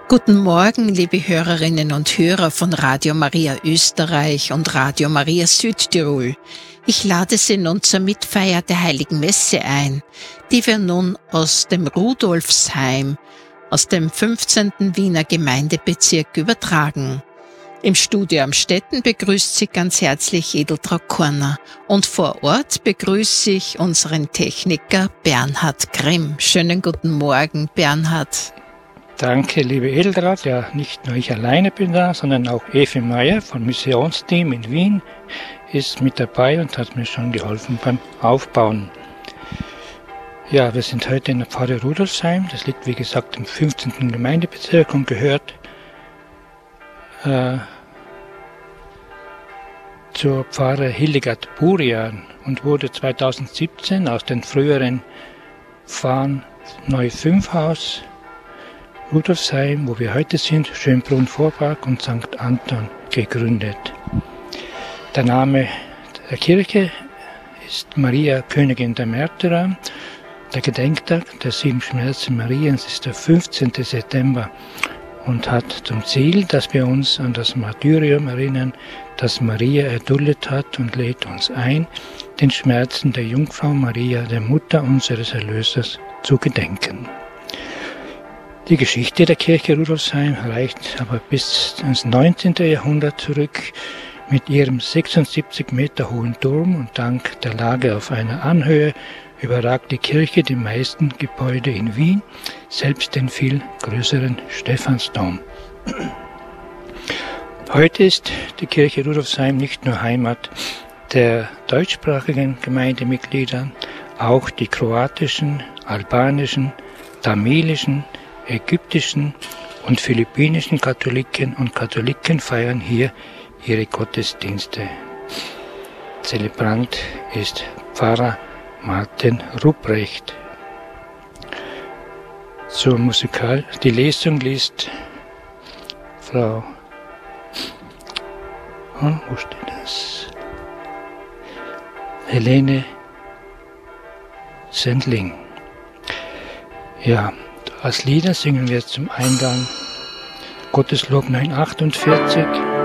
Guten Morgen, liebe Hörerinnen und Hörer von Radio Maria Österreich und Radio Maria Südtirol. Ich lade Sie nun zur Mitfeier der Heiligen Messe ein, die wir nun aus dem Rudolfsheim, aus dem 15. Wiener Gemeindebezirk übertragen. Im Studio Amstetten begrüßt Sie ganz herzlich Edeltraud Korner und vor Ort begrüße ich unseren Techniker Bernhard Grimm. Schönen guten Morgen, Bernhard. Danke, liebe Edeltraud. Ja, nicht nur ich alleine bin da, sondern auch Evi Meyer vom Missionsteam in Wien ist mit dabei und hat mir schon geholfen beim Aufbauen. Ja, wir sind heute in der Pfarre Rudolfsheim. Das liegt, wie gesagt, im 15. Gemeindebezirk und gehört zur Pfarre Hildegard Burian und wurde 2017 aus den früheren Pfarren Neu-5-Haus, Rudolfsheim, wo wir heute sind, Schönbrunn-Vorpark und St. Anton gegründet. Der Name der Kirche ist Maria, Königin der Märtyrer. Der Gedenktag der 7 Schmerzen Mariens ist der 15. September und hat zum Ziel, dass wir uns an das Martyrium erinnern, das Maria erduldet hat, und lädt uns ein, den Schmerzen der Jungfrau Maria, der Mutter unseres Erlösers, zu gedenken. Die Geschichte der Kirche Rudolfsheim reicht aber bis ins 19. Jahrhundert zurück. Mit ihrem 76 Meter hohen Turm und dank der Lage auf einer Anhöhe überragt die Kirche die meisten Gebäude in Wien, selbst den viel größeren Stephansdom. Heute ist die Kirche Rudolfsheim nicht nur Heimat der deutschsprachigen Gemeindemitglieder, auch die kroatischen, albanischen, tamilischen, ägyptischen und philippinischen Katholiken und Katholiken feiern hier ihre Gottesdienste. Zelebrant ist Pfarrer Martin Rupprecht. Zur Musikal. Die Lesung liest Frau, wo steht das? Helene Sendling. Ja, als Lieder singen wir zum Eingang Gotteslob 948.